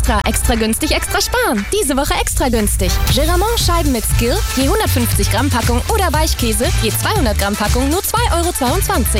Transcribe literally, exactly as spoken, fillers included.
Extra, extra günstig, extra sparen. Diese Woche extra günstig. Geramont Scheiben mit Skill, je hundertfünfzig Gramm Packung oder Weichkäse, je zweihundert Gramm Packung nur zwei Euro zweiundzwanzig.